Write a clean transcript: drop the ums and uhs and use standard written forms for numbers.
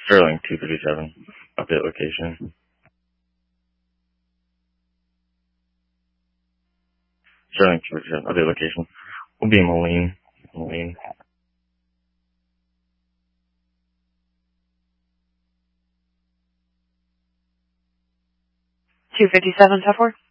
Sterling 237. Update location. Sterling 237. Update location. We'll be in Moline. 257, tough work.